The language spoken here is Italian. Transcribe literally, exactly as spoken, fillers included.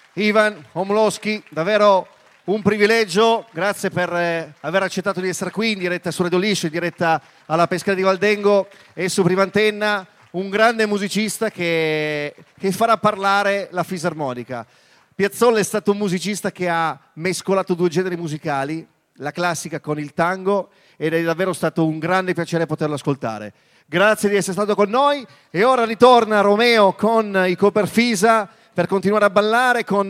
Ivan Omlowski, davvero un privilegio, grazie per eh, aver accettato di essere qui in diretta su Radio Liscio, in diretta alla Pescara di Valdengo e su Prima Antenna, un grande musicista che, che farà parlare la fisarmonica. Piazzolla è stato un musicista che ha mescolato due generi musicali, la classica con il tango, ed è davvero stato un grande piacere poterlo ascoltare. Grazie di essere stato con noi e ora ritorna Romeo con i Coperfisa per continuare a ballare con